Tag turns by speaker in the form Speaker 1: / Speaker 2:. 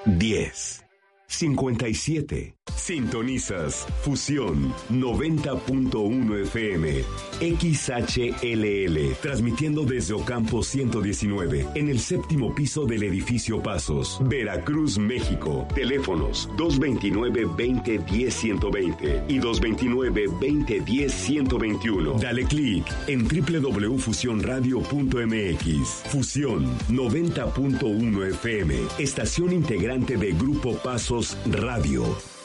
Speaker 1: 10, 57. Sintonizas Fusión 90.1 FM, XHLL, transmitiendo desde Ocampo 119, en el séptimo piso del edificio Pasos, Veracruz, México. Teléfonos 229-2010-120 y 229-2010-121. Dale clic en www.fusionradio.mx. Fusión 90.1 FM, estación integrante de Grupo Pasos Radio.